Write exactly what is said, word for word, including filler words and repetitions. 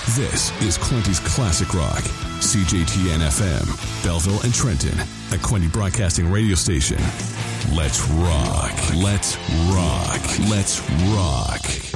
This is Quinty's Classic Rock. C J T N F M, Belleville and Trenton, a Quinty Broadcasting radio station. Let's rock. Let's rock. Let's rock.